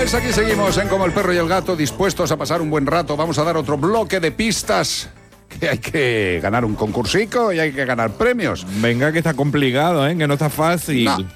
Pues aquí seguimos en Como el perro y el gato, dispuestos a pasar un buen rato. Vamos a dar otro bloque de pistas. Que hay que ganar un concursico y hay que ganar premios. Venga, que está complicado, ¿eh? Que no está fácil. No,